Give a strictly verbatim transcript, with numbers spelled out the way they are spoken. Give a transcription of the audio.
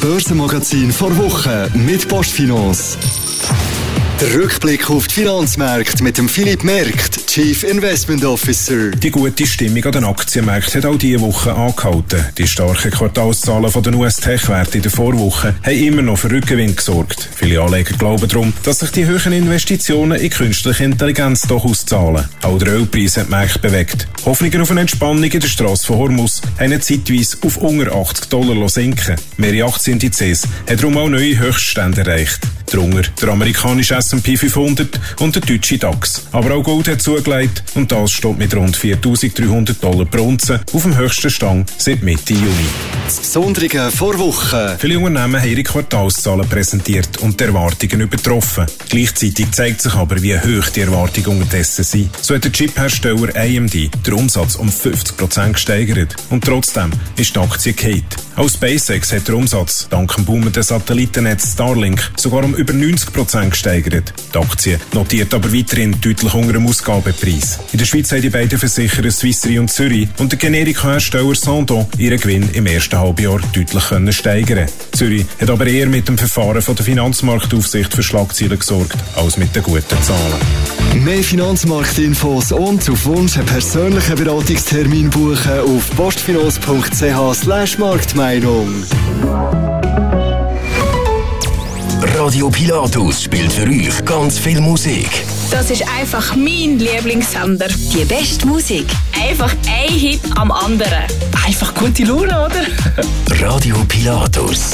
Börsenmagazin vor Woche mit Postfinance. Der Rückblick auf die Finanzmärkte mit dem Philipp Merkt, Chief Investment Officer. Die gute Stimmung an den Aktienmärkten hat auch diese Woche angehalten. Die starken Quartalszahlen von den U S-Tech-Werten in der Vorwoche haben immer noch für Rückgewinn gesorgt. Viele Anleger glauben darum, dass sich die hohen Investitionen in künstliche Intelligenz doch auszahlen. Auch der Ölpreis hat die Märkte bewegt. Hoffnungen auf eine Entspannung in der Strasse von Hormuz haben ihn zeitweise auf unter achtzig Dollar sinken. Mehrere Aktienindizes haben darum auch neue Höchststände erreicht. Darunter der amerikanische S and P fünfhundert und der deutsche DAX. Aber auch Gold hat zugelegt und das steht mit rund viertausenddreihundert Dollar pro Unze auf dem höchsten Stand seit Mitte Juni. Das Besondere vor Woche. Viele Unternehmen haben ihre Quartalszahlen präsentiert und die Erwartungen übertroffen. Gleichzeitig zeigt sich aber, wie hoch die Erwartungen unterdessen sind. So hat der Chip-Hersteller A M D den Umsatz um fünfzig Prozent gesteigert und trotzdem ist die Aktie gefallen. Auch SpaceX hat den Umsatz dank dem boomenden Satellitennetz Starlink sogar um über neunzig Prozent gesteigert. Die Aktie notiert aber weiterhin deutlich unter dem Ausgabepreis. In der Schweiz haben die beiden Versicherer Swiss Re und Zürich und der Generika-Hersteller Sandoz ihren Gewinn im ersten Halbjahr deutlich können steigern. Zürich hat aber eher mit dem Verfahren von der Finanzmarktaufsicht für Schlagzeilen gesorgt, als mit den guten Zahlen. Mehr Finanzmarktinfos und auf Wunsch einen persönlichen Beratungstermin buchen auf postfinance.ch slash Marktmeinung. Radio Pilatus spielt für euch ganz viel Musik. Das ist einfach mein Lieblingssender. Die beste Musik. Einfach ein Hit am anderen. Einfach gute Laune, oder? Radio Pilatus.